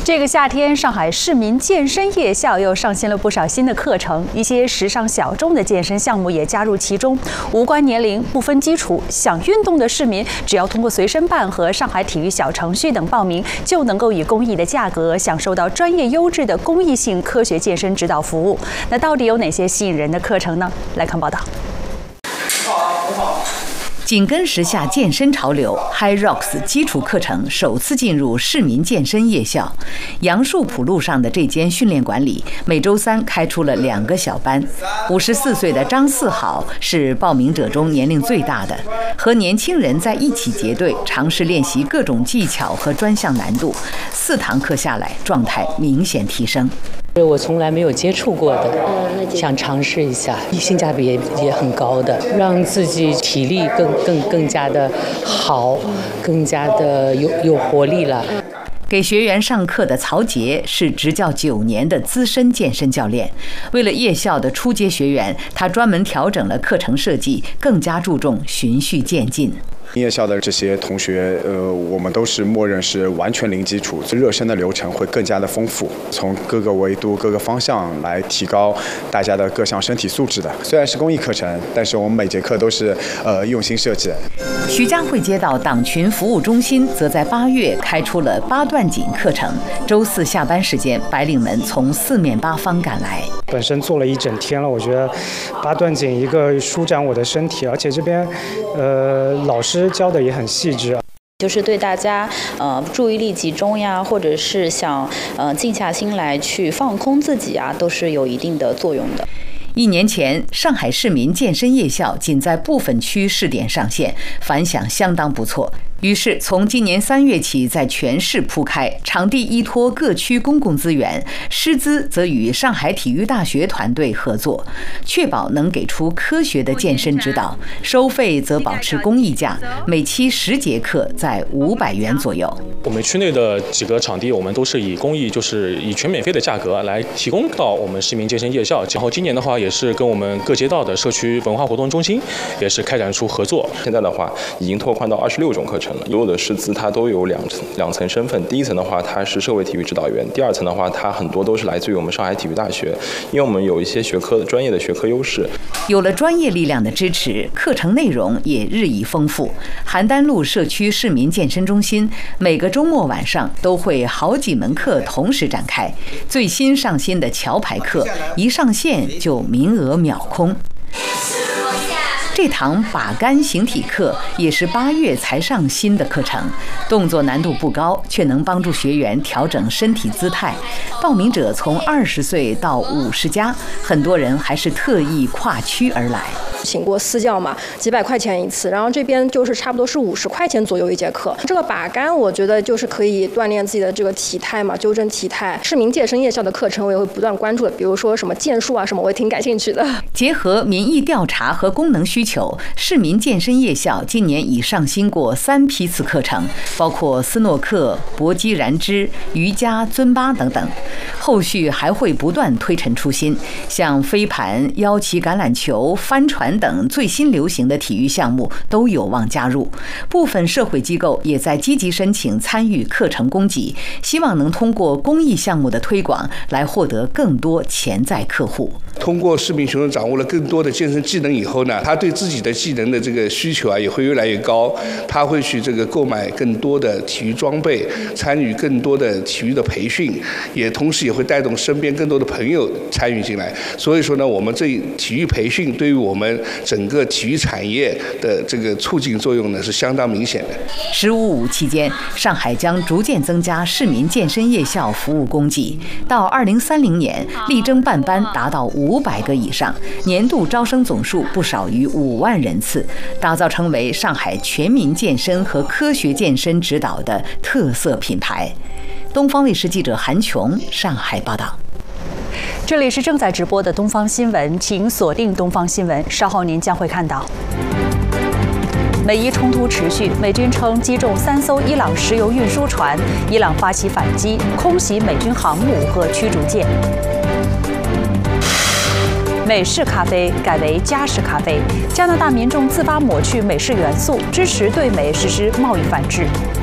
这个夏天，上海市民健身夜校又上线了不少新的课程，一些时尚小众的健身项目也加入其中，无关年龄，不分基础。想运动的市民，只要通过随身办和上海体育小程序等报名，就能够以公益的价格享受到专业优质的公益性科学健身指导服务。那到底有哪些吸引人的课程呢？来看报道。 紧跟时下健身潮流 ，High Rocks 基础课程首次进入市民健身夜校。杨树浦路上的这间训练馆里，每周三开出了2个小班。54岁的张四好是报名者中年龄最大的，和年轻人在一起结队，尝试练习各种技巧和专项难度。4堂课下来，状态明显提升。 我从来没有接触过的，想尝试一下，性价比也很高的，让自己体力更加的好，更加的有活力了。 给学员上课的曹杰是执教9年的资深健身教练，为了夜校的初阶学员，他专门调整了课程设计，更加注重循序渐进。 夜校的这些同学，我们都是默认是完全零基础，热身的流程会更加的丰富，从各个维度、各个方向来提高大家的各项身体素质的。虽然是公益课程，但是我们每节课都是用心设计。 徐家汇街道党群服务中心则在8月开出了8段锦课程，周4下班时间，白领们从4面8方赶来。 本身做了一整天了，我觉得8段锦一个舒展我的身体，而且这边老师教的也很细致。 就是对大家注意力集中呀，或者是想静下心来去放空自己啊，都是有一定的作用的。 1年前，上海市民健身夜校仅在部分区试点上线，反响相当不错。于是，从今年3月起，在全市铺开，场地依托各区公共资源，师资则与上海体育大学团队合作，确保能给出科学的健身指导。收费则保持公益价，每期10节课在500元左右。 我们区内的几个场地，我们都是以公益，就是以全免费的价格来提供到我们市民健身夜校。然后今年的话，也是跟我们各街道的社区文化活动中心也是开展出合作。 现在的话，已经拓宽到26种课程。 所有的师资它都有两层身份，第一层的话他是社会体育指导员，第2层的话他很多都是来自于我们上海体育大学，因为我们有一些专业的学科优势。 有了专业力量的支持，课程内容也日益丰富。邯郸路社区市民健身中心每个周末晚上都会好几门课同时展开，最新上新的桥牌课一上线就名额秒空。 这堂把杆形体课也是8月才上新的课程，动作难度不高，却能帮助学员调整身体姿态。报名者从20岁到50加，很多人还是特意跨区而来。 请过私教嘛，几百块钱一次，然后这边就是差不多是50块钱左右一节课。这个把杆，我觉得就是可以锻炼自己的这个体态嘛，纠正体态。市民健身夜校的课程我也会不断关注的，比如说什么剑术啊什么，我也挺感兴趣的。 结合民意调查和功能需求，市民健身夜校今年已上新过3批次课程，包括斯诺克、搏击燃脂、瑜伽、尊巴等等。后续还会不断推陈出新，像飞盘、腰旗橄榄球、帆船 等最新流行的体育项目都有望加入，部分社会机构也在积极申请参与课程供给，希望能通过公益项目的推广来获得更多潜在客户。 通过市民群众掌握了更多的健身技能以后呢，他对自己的技能的这个需求啊也会越来越高，他会去购买更多的体育装备，参与更多的体育的培训，也同时也会带动身边更多的朋友参与进来。所以说呢，我们这体育培训对于我们 整个体育产业的这个促进作用呢是相当明显的。 15.5期间，上海将逐渐增加市民健身夜校服务供给，到2030年力争办班达到500个以上，年度招生总数不少于5万人次，打造成为上海全民健身和科学健身指导的特色品牌。东方卫视记者韩琼上海报道。 这里是正在直播的东方新闻，请锁定东方新闻，稍后您将会看到。美伊冲突持续，美军称击中3艘伊朗石油运输船，伊朗发起反击，空袭美军航母和驱逐舰。美式咖啡改为加式咖啡，加拿大民众自发抹去美式元素，支持对美实施贸易反制。